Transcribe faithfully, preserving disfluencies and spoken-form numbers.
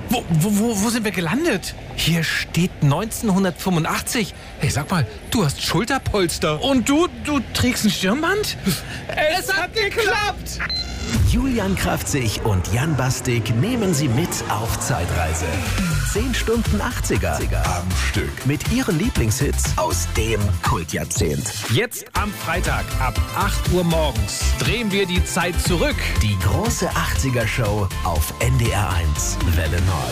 Wo, wo, wo, wo sind wir gelandet? Hier steht neunzehnhundertfünfundachtzig. Hey, sag mal, du hast Schulterpolster. Und du, du trägst ein Stirnband? Es, es hat geklappt! Julian Kraftzig und Jan Bastik nehmen Sie mit auf Zeitreise. Zehn Stunden achtziger am Stück. Mit Ihren Lieblingshits aus dem Kultjahrzehnt. Jetzt am Freitag ab acht Uhr morgens drehen wir die Zeit zurück. Die große achtziger Show auf N D R eins Welle Nord.